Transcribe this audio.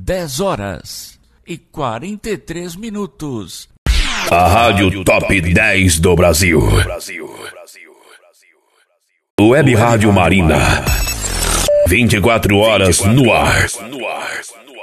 10h43. A Rádio Top 10 do Brasil. Web Rádio Marina. 24 horas no ar.